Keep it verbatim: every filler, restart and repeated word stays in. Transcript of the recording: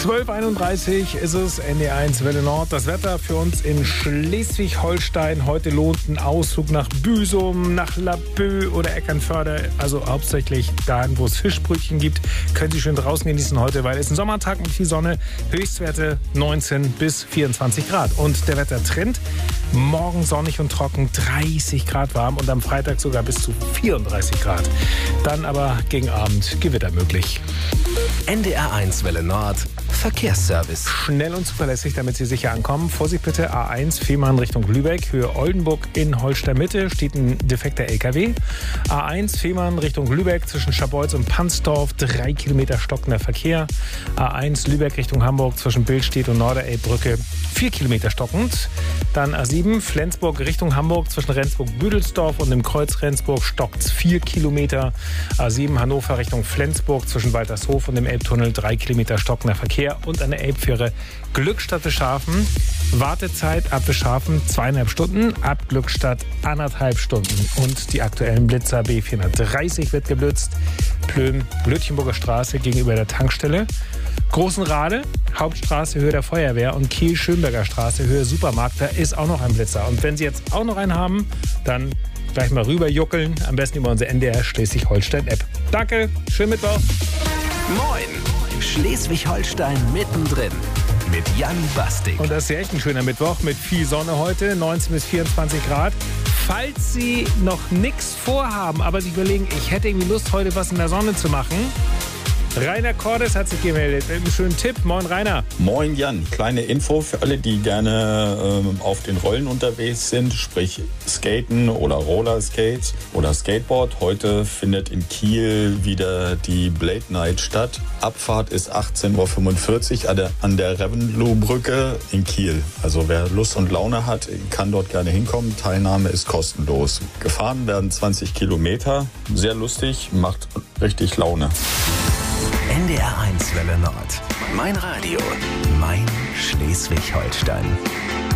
zwölf Uhr einunddreißig ist es, N D R eins Welle Nord. Das Wetter für uns in Schleswig-Holstein. Heute lohnt ein Ausflug nach Büsum, nach Laboe oder Eckernförde. Also hauptsächlich dahin, wo es Fischbrötchen gibt. Können Sie schön draußen genießen heute, weil es ein Sommertag mit viel Sonne. Höchstwerte neunzehn bis vierundzwanzig Grad. Und der Wettertrend: morgen sonnig und trocken, dreißig Grad warm und am Freitag sogar bis zu vierunddreißig Grad. Dann aber gegen Abend Gewitter möglich. N D R eins Welle Nord Verkehrsservice. Schnell und zuverlässig, damit Sie sicher ankommen. Vorsicht bitte, A eins Fehmarn Richtung Lübeck, Höhe Oldenburg in Holstein-Mitte steht ein defekter L K W. A eins Fehmarn Richtung Lübeck zwischen Scharbeutz und Pansdorf, drei Kilometer stockender Verkehr. A eins Lübeck Richtung Hamburg zwischen Billstedt und Norderelbbrücke, vier Kilometer stockend. Dann A sieben Flensburg Richtung Hamburg zwischen Rendsburg-Büdelsdorf und dem Kreuz Rendsburg stockt vier Kilometer. A sieben Hannover Richtung Flensburg zwischen Waltershof und dem Elbtunnel, drei Kilometer stockender Verkehr. Und an der Elbfähre Glückstadt Beschafen. Wartezeit ab Beschafen zweieinhalb Stunden, ab Glückstadt anderthalb Stunden. Und die aktuellen Blitzer: B vierhundertdreißig wird geblitzt, Plön, Blötchenburger Straße gegenüber der Tankstelle, Großenrade, Hauptstraße Höhe der Feuerwehr und Kiel-Schönberger Straße Höhe Supermarkt. Da ist auch noch ein Blitzer. Und wenn Sie jetzt auch noch einen haben, dann gleich mal rüber juckeln, am besten über unsere N D R Schleswig-Holstein-App. Danke, schönen Mittwoch. Moin! Schleswig-Holstein mittendrin mit Jan Bastik. Und das ist ja echt ein schöner Mittwoch mit viel Sonne heute, neunzehn bis vierundzwanzig Grad. Falls Sie noch nichts vorhaben, aber sich überlegen, ich hätte irgendwie Lust, heute was in der Sonne zu machen. Rainer Cordes hat sich gemeldet mit einem schönen Tipp. Moin, Rainer. Moin, Jan. Kleine Info für alle, die gerne ähm, auf den Rollen unterwegs sind, sprich Skaten oder Rollerskates oder Skateboard. Heute findet in Kiel wieder die Blade Night statt. Abfahrt ist achtzehn Uhr fünfundvierzig an der, an der Revenloh-Brücke in Kiel. Also wer Lust und Laune hat, kann dort gerne hinkommen. Teilnahme ist kostenlos. Gefahren werden zwanzig Kilometer. Sehr lustig, macht richtig Laune. N D R eins Welle Nord. Mein Radio. Mein Schleswig-Holstein.